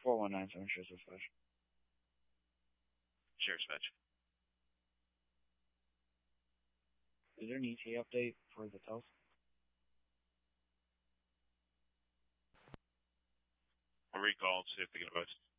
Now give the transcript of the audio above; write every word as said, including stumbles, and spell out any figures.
four one nine seven, Sheriff Dispatch. Sheriff Dispatch. Is there an E T A update for the T E L S? A recall, see if they can advise.